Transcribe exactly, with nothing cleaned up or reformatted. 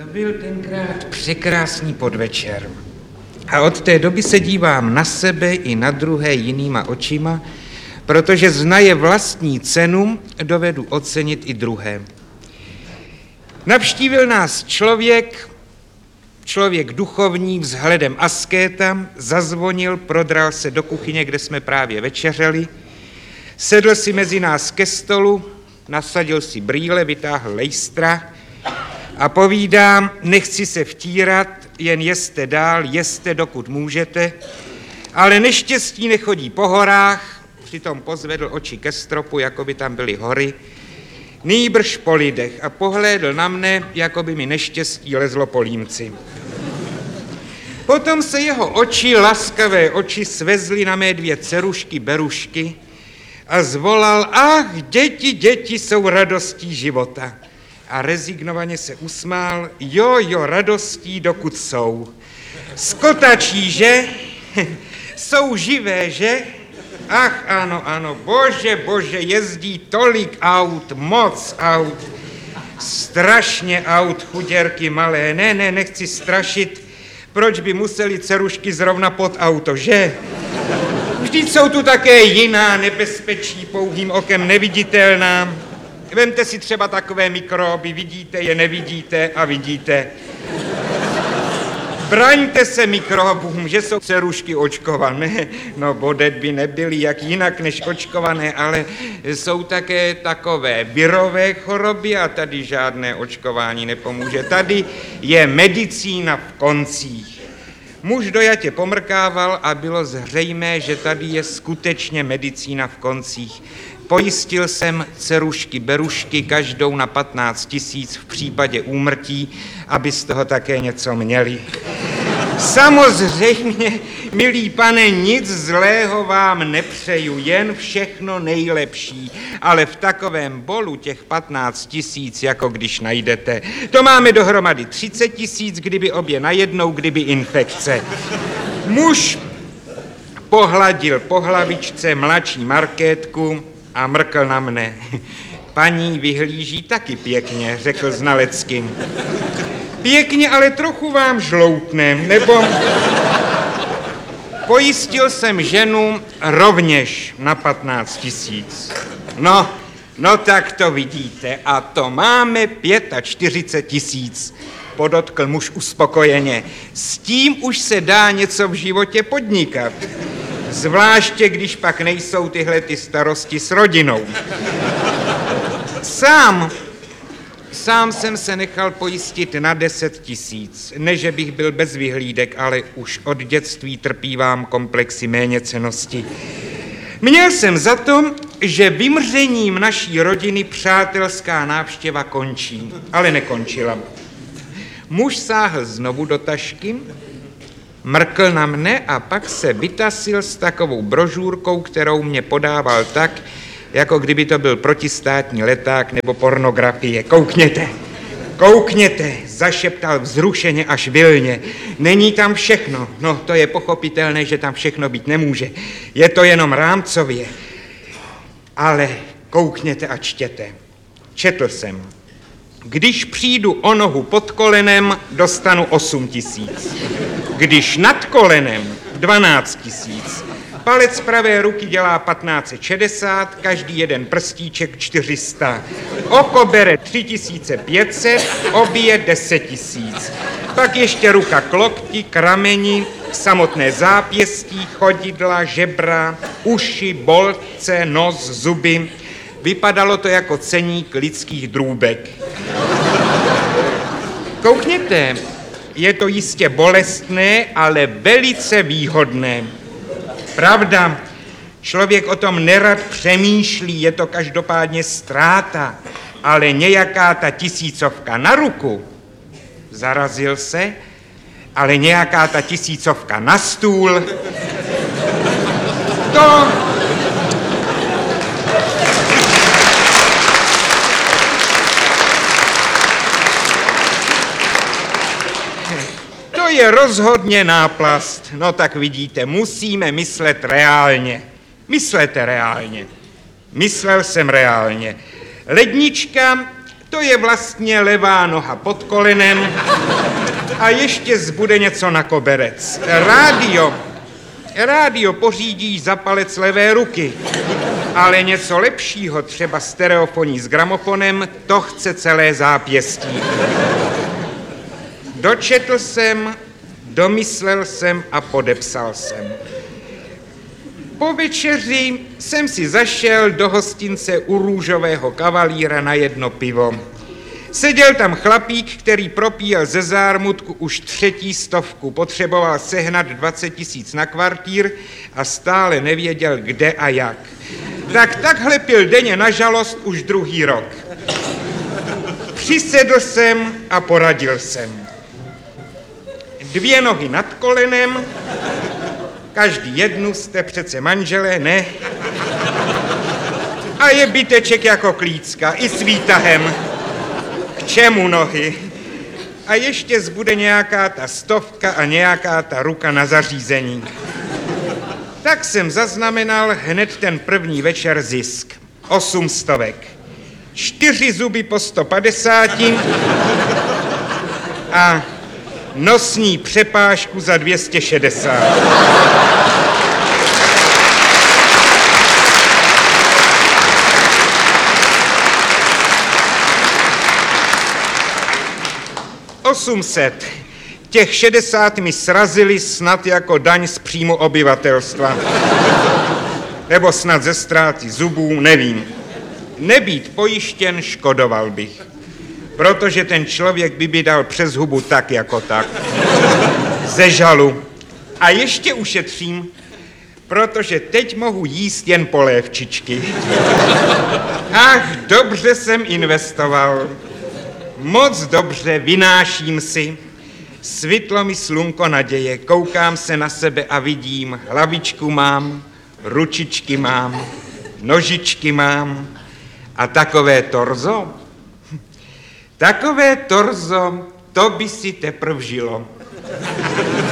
Byl tenkrát překrásný podvečer. A od té doby se dívám na sebe i na druhé jinýma očima, protože znaje vlastní cenu, dovedu ocenit i druhé. Navštívil nás člověk, člověk duchovní vzhledem askéta, zazvonil, prodral se do kuchyně, kde jsme právě večeřeli, sedl si mezi nás ke stolu, nasadil si brýle, vytáhl lejstra a povídá, nechci se vtírat, jen jeste dál, jeste dokud můžete, ale neštěstí nechodí po horách, přitom pozvedl oči ke stropu, jako by tam byly hory, nýbrž po lidech a pohlédl na mne, jako by mi neštěstí lezlo po límci. Potom se jeho oči, laskavé oči, svezly na mé dvě dcerušky berušky a zvolal, ach, děti, děti jsou radostí života. A rezignovaně se usmál, jo, jo, radostí, dokud jsou. Skotačí, že? Jsou živé, že? Ach, ano, ano, bože, bože, jezdí tolik aut, moc aut, strašně aut, chuděrky malé, ne, ne, nechci strašit, proč by museli dcerušky zrovna pod auto, že? Vždyť jsou tu také jiná nebezpečí, pouhým okem neviditelná. Vemte si třeba takové mikroby, vidíte je, nevidíte a vidíte. Braňte se mikrobům, že jsou dcerušky očkované. No, bodet by nebyly jak jinak než očkované, ale jsou také takové virové choroby a tady žádné očkování nepomůže. Tady je medicína v koncích. Muž dojatě pomrkával a bylo zřejmé, že tady je skutečně medicína v koncích. Pojistil jsem dcerušky berušky každou na patnáct tisíc v případě úmrtí, aby z toho také něco měli. Samozřejmě, milý pane, nic zlého vám nepřeju, jen všechno nejlepší, ale v takovém bolu těch patnáct tisíc, jako když najdete, to máme dohromady třicet tisíc, kdyby obě najednou, kdyby infekce. Muž pohladil po hlavičce mladší Markétku a mrkl na mne. Paní vyhlíží taky pěkně, řekl znalecky. Pěkně, ale trochu vám žloutne, nebo... Pojistil jsem ženu rovněž na patnáct tisíc. No, no tak to vidíte, a to máme čtyřicet pět tisíc, podotkl muž uspokojeně. S tím už se dá něco v životě podnikat. Zvláště, když pak nejsou tyhle ty starosti s rodinou. Sám, sám jsem se nechal pojistit na deset tisíc. Ne, že bych byl bez vyhlídek, ale už od dětství trpívám komplexy méněcennosti. Měl jsem za to, že vymřením naší rodiny přátelská návštěva končí, ale nekončila. Muž sáhl znovu do tašky, mrkl na mne a pak se vytasil s takovou brožurkou, kterou mě podával tak, jako kdyby to byl protistátní leták nebo pornografie. Koukněte, koukněte, zašeptal vzrušeně až vilně. Není tam všechno, no to je pochopitelné, že tam všechno být nemůže. Je to jenom rámcově. Ale koukněte a čtěte. Četl jsem. Když přijdu o nohu pod kolenem, dostanu osm tisíc. Když nad kolenem, dvanáct tisíc. Palec pravé ruky dělá patnáct set šedesát, každý jeden prstíček čtyři sta. Oko bere tři tisíce pět set, obě deset tisíc. Pak ještě ruka k lokti, k rameni, samotné zápěstí, chodidla, žebra, uši, boltce, nos, zuby. Vypadalo to jako ceník lidských drůbek. Koukněte, je to jistě bolestné, ale velice výhodné. Pravda, člověk o tom nerad přemýšlí, je to každopádně ztráta, ale nějaká ta tisícovka na ruku, zarazil se, ale nějaká ta tisícovka na stůl, to... To je rozhodně náplast. No tak vidíte, musíme myslet reálně. Myslete reálně. Myslel jsem reálně. Lednička To je vlastně levá noha pod kolenem a ještě zbude něco na koberec. Rádio. Rádio pořídíš za palec levé ruky, ale něco lepšího, třeba stereofoní s gramofonem, to chce celé zápěstí. Dočetl jsem, domyslel jsem a podepsal jsem. Po večeři jsem si zašel do hostince u Růžového kavalíra na jedno pivo. Seděl tam chlapík, který propíjel ze zármutku už třetí stovku, potřeboval sehnat dvacet tisíc na kvartír a stále nevěděl, kde a jak. Tak takhle pil denně na žalost už druhý rok. Přisedl jsem a poradil jsem. Dvě nohy nad kolenem, každý jednu jste přece manželé, ne? A je byteček jako klícka, i s výtahem. K čemu nohy? A ještě zbude nějaká ta stovka a nějaká ta ruka na zařízení. Tak jsem zaznamenal hned ten první večer zisk. Osm stovek. Čtyři zuby po sto padesáti a nosní přepážku za dvě stě šedesát. osm set. Těch šedesát mi srazili snad jako daň z příjmu obyvatelstva. Nebo snad ze ztráty zubů, nevím. Nebýt pojištěn, škodoval bych. Protože ten člověk by mi dal přes hubu tak jako tak. Ze žalu. A ještě ušetřím, protože teď mohu jíst jen polévčičky. Ach, dobře jsem investoval. Moc dobře, vynáším si. Svitlo mi slunko naděje, koukám se na sebe a vidím, hlavičku mám, ručičky mám, nožičky mám a takové torzo. Takové torzo, to by si teprv žilo.